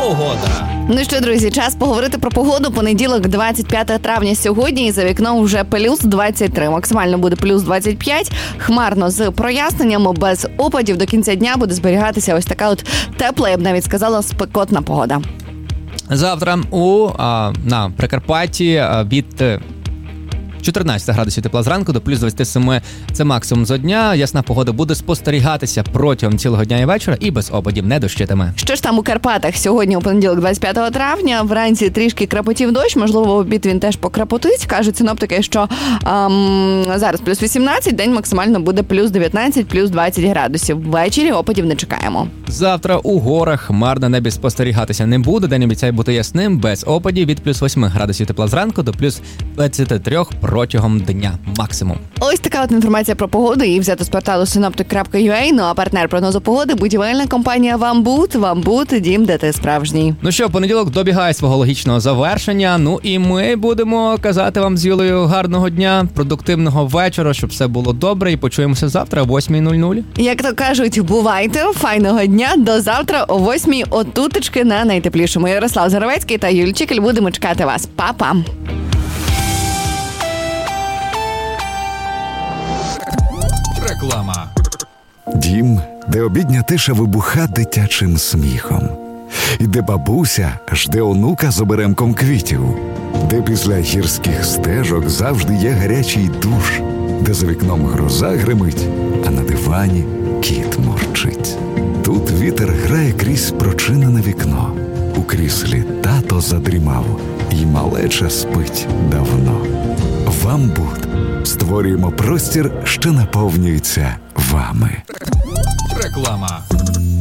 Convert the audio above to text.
Погода. Ну що, друзі, час поговорити про погоду. Понеділок, 25 травня сьогодні, і за вікном вже плюс 23. Максимально буде плюс 25. Хмарно з проясненнями, без опадів. До кінця дня буде зберігатися ось така от тепла, я б навіть сказала, спекотна погода. Завтра на Прикарпатті від 14 градусів тепла зранку до плюс 27 – це максимум за дня. Ясна погода буде спостерігатися протягом цілого дня і вечора і без опадів не дощитиме. Що ж там у Карпатах? Сьогодні у понеділок, 25 травня, вранці трішки крапотів дощ, можливо, в обід він теж покрапотить. Кажуть синоптики, що зараз плюс 18, день максимально буде плюс 19, плюс 20 градусів. Ввечері опадів не чекаємо. Завтра у горах хмар на небі спостерігатися не буде. День обіцяє бути ясним, без опадів від плюс 8 градусів тепла зранку до плюс 23 протягом дня максимум. Ось така от інформація про погоду, і взято з порталу synoptic.ua. Ну а партнер прогнозу погоди – будівельна компанія «Вамбут». «Вамбут» – дім, де ти справжній. Ну що, понеділок добігає свого логічного завершення. Ну і ми будемо казати вам з Юлею гарного дня, продуктивного вечора, щоб все було добре. І почуємося завтра о 8:00. Як то кажуть, бувайте, файного дня, до завтра о 8:00 отутечки на найтеплішому. Ярослав Заровецький та Юль Чикель будемо чекати вас. Па-па! Реклама. Дім, де обідня тиша вибуха дитячим сміхом. І де бабуся жде онука з оберемком квітів. Де після гірських стежок завжди є гарячий душ. Де за вікном гроза гримить, а на дивані кіт мурчить. Тут вітер грає крізь прочинене вікно. У кріслі тато задрімав, і малеча спить давно. «Вамбут» створюємо простір, що наповнюється вами. Реклама.